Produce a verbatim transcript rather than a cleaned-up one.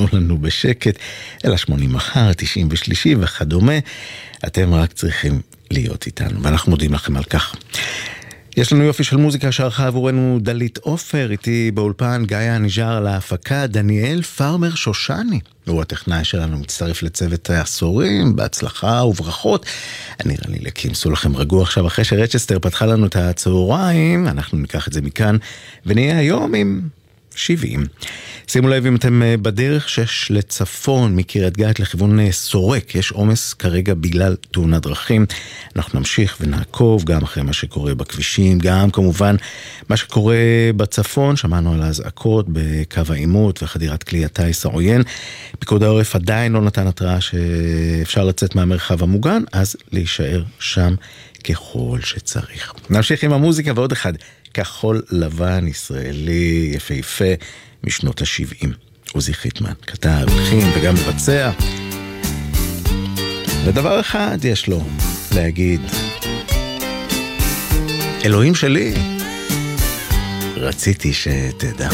תנו לנו בשקט, אלא שמונים מחר, תשעים ושלישי וכדומה. אתם רק צריכים להיות איתנו, ואנחנו מודים לכם על כך. יש לנו יופי של מוזיקה שערכה עבורנו דלית אופר, איתי באולפן גיא הניג'ר להפקה, דניאל פרמר שושני. הוא הטכנאי שלנו, מצטרף לצוות העשורים, בהצלחה וברכות. נראה לי לכימסו לכם רגוע עכשיו, אחרי שרצ'סטר פתחה לנו את הצהריים, אנחנו ניקח את זה מכאן, ונהיה היום עם שבעים. שימו לב אם אתם בדרך שש לצפון, מקריית גת לכיוון סורק, יש עומס כרגע בגלל תאונת דרכים. אנחנו נמשיך ונעקוב גם אחרי מה שקורה בכבישים, גם כמובן מה שקורה בצפון. שמענו על האזעקות בקו העימות וחדירת כלי הטייס העוין. פיקוד העורף עדיין לא נתן התראה שאפשר לצאת מהמרחב המוגן, אז להישאר שם ככל שצריך. נמשיך עם המוזיקה ועוד אחד, כחול לבן ישראלי יפהפה משנות ה-שבעים. עוזי חיטמן כתב, הלחין וגם מבצע. ודבר אחד יש לו להגיד, אלוהים שלי, רציתי שתדע.